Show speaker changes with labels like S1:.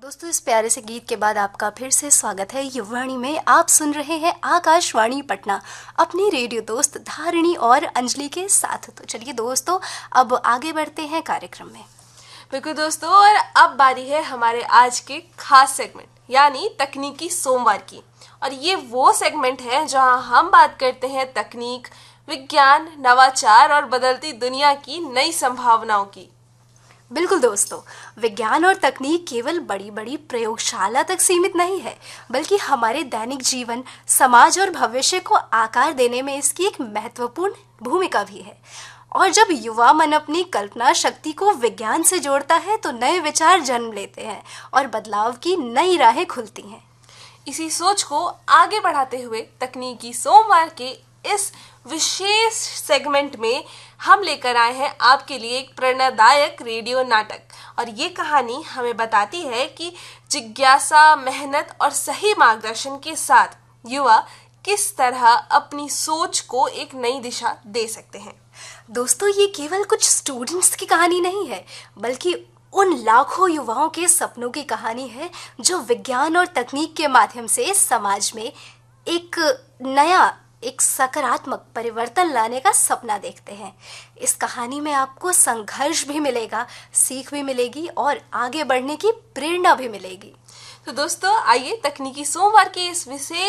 S1: दोस्तों, इस प्यारे से गीत के बाद आपका फिर से स्वागत है युवाणी में। आप सुन रहे हैं आकाशवाणी पटना अपनी रेडियो दोस्त धारिणी और अंजलि के साथ। तो चलिए दोस्तों, अब आगे बढ़ते हैं कार्यक्रम में।
S2: बिल्कुल दोस्तों, और अब बारी है हमारे आज के खास सेगमेंट यानी तकनीकी सोमवार की। और ये वो सेगमेंट है जहां हम बात करते हैं तकनीक, विज्ञान, नवाचार और बदलती दुनिया की नई संभावनाओं की।
S1: बिल्कुल दोस्तों, विज्ञान और तकनीक केवल बड़ी बड़ी प्रयोगशाला तक सीमित नहीं है, बल्कि हमारे दैनिक जीवन, समाज और भविष्य को आकार देने में इसकी एक महत्वपूर्ण भूमिका भी है। और जब युवा मन अपनी कल्पना शक्ति को विज्ञान से जोड़ता है तो नए विचार जन्म लेते हैं और बदलाव की नई राहें खुलती हैं।
S2: इसी सोच को आगे बढ़ाते हुए तकनीकी सोमवार के इस विशेष सेगमेंट में हम लेकर आए हैं आपके लिए एक प्रेरणादायक रेडियो नाटक। और ये कहानी हमें बताती है कि जिज्ञासा, मेहनत और सही मार्गदर्शन के साथ युवा किस तरह अपनी सोच को एक नई दिशा दे सकते हैं।
S1: दोस्तों, ये केवल कुछ स्टूडेंट्स की कहानी नहीं है, बल्कि उन लाखों युवाओं के सपनों की कहानी है जो विज्ञान और तकनीक के माध्यम से समाज में एक सकारात्मक परिवर्तन लाने का सपना देखते हैं। इस कहानी में आपको संघर्ष भी मिलेगा, सीख भी मिलेगी और आगे बढ़ने की प्रेरणा भी मिलेगी।
S2: तो दोस्तों, आइए तकनीकी सोमवार के इस विशेष